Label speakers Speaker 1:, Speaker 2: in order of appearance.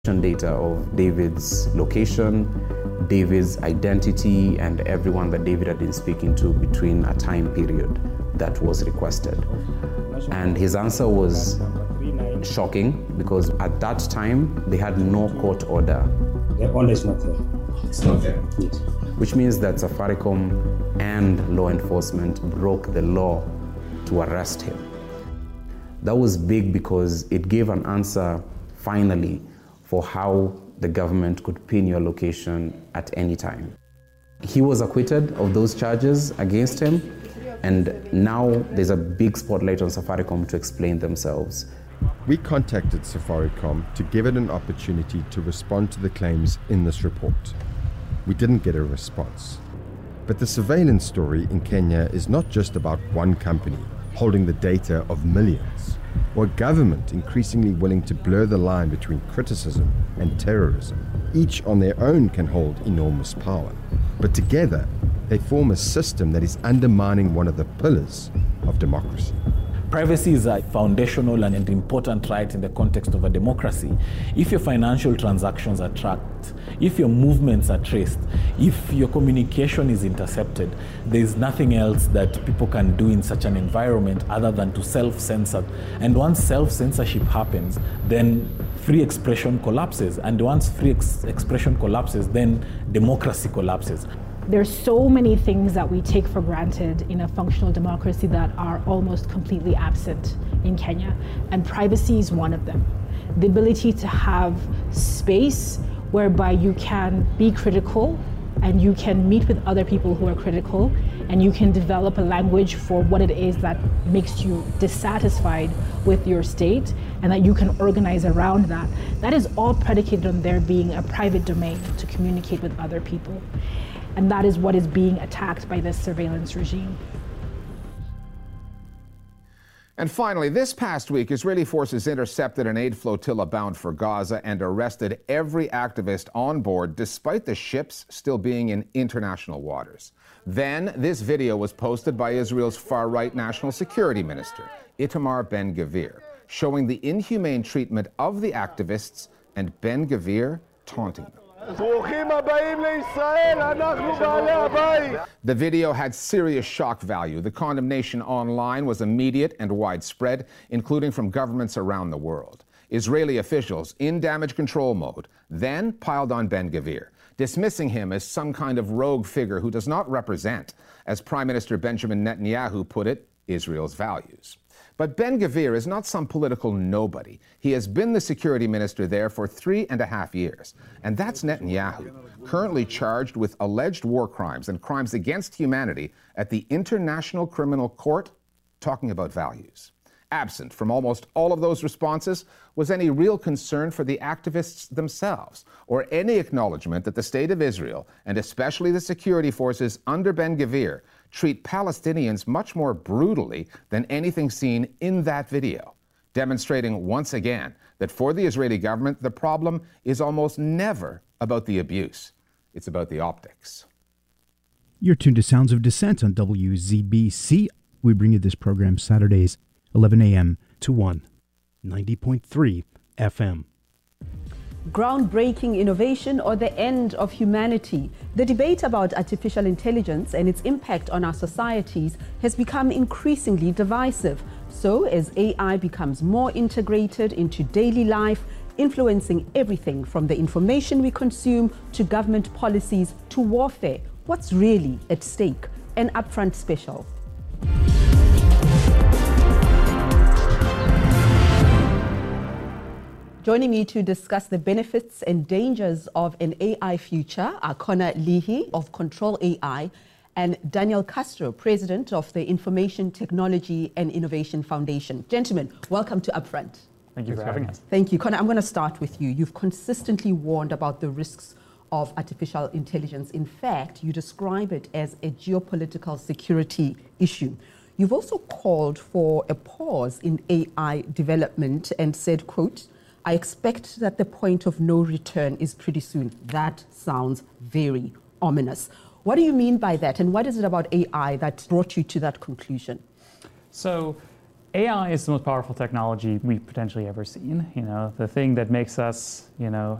Speaker 1: data of David's location, David's identity, and everyone that David had been speaking to between a time period that was requested. And his answer was shocking because at that time they had no court order.
Speaker 2: The order is not there.
Speaker 1: It's not there.
Speaker 2: Yes.
Speaker 1: Which means that Safaricom and law enforcement broke the law to arrest him. That was big because it gave an answer finally for how the government could pin your location at any time. He was acquitted of those charges against him, and now there's a big spotlight on Safaricom to explain themselves.
Speaker 3: We contacted Safaricom to give it an opportunity to respond to the claims in this report. We didn't get a response. But the surveillance story in Kenya is not just about one company holding the data of millions, or a government increasingly willing to blur the line between criticism and terrorism. Each on their own can hold enormous power, but together they form a system that is undermining one of the pillars of democracy.
Speaker 4: Privacy is a foundational and important right in the context of a democracy. If your financial transactions are tracked, if your movements are traced, if your communication is intercepted, there's nothing else that people can do in such an environment other than to self-censor. And once self-censorship happens, then free expression collapses. And once free expression collapses, then democracy collapses.
Speaker 5: There's so many things that we take for granted in a functional democracy that are almost completely absent in Kenya, and privacy is one of them. The ability to have space whereby you can be critical and you can meet with other people who are critical and you can develop a language for what it is that makes you dissatisfied with your state and that you can organize around that. That is all predicated on there being a private domain to communicate with other people. And that is what is being attacked by this surveillance regime.
Speaker 6: And finally, this past week, Israeli forces intercepted an aid flotilla bound for Gaza and arrested every activist on board, despite the ships still being in international waters. Then, this video was posted by Israel's far-right national security minister, Itamar Ben-Gvir, showing the inhumane treatment of the activists and Ben-Gvir taunting them. The video had serious shock value. The condemnation online was immediate and widespread, including from governments around the world. Israeli officials, in damage control mode, then piled on Ben-Gvir, dismissing him as some kind of rogue figure who does not represent, as Prime Minister Benjamin Netanyahu put it, Israel's values. But Ben-Gvir is not some political nobody. He has been the security minister there for 3.5 years. And that's Netanyahu, currently charged with alleged war crimes and crimes against humanity at the International Criminal Court, talking about values. Absent from almost all of those responses was any real concern for the activists themselves, or any acknowledgement that the State of Israel, and especially the security forces under Ben-Gvir, treat Palestinians much more brutally than anything seen in that video, demonstrating once again that for the Israeli government, the problem is almost never about the abuse. It's about the optics.
Speaker 7: You're tuned to Sounds of Dissent on WZBC. We bring you this program Saturdays, 11 a.m. to 1, 90.3 FM.
Speaker 8: Groundbreaking innovation or the end of humanity? The debate about artificial intelligence and its impact on our societies has become increasingly divisive. So as AI becomes more integrated into daily life, influencing everything from the information we consume to government policies to warfare, what's really at stake? An Upfront special. Joining me to discuss the benefits and dangers of an AI future are Connor Leahy of Control AI and Daniel Castro, President of the Information Technology and Innovation Foundation. Gentlemen, welcome to Upfront.
Speaker 9: Thank you for having us.
Speaker 8: Thank you. Connor, I'm going to start with you. You've consistently warned about the risks of artificial intelligence. In fact, you describe it as a geopolitical security issue. You've also called for a pause in AI development and said, quote, I expect that the point of no return is pretty soon. That sounds very ominous. What do you mean by that? And what is it about AI that brought you to that conclusion?
Speaker 9: So
Speaker 2: AI is the most powerful technology we've potentially ever seen. You know, the thing that makes us, you know,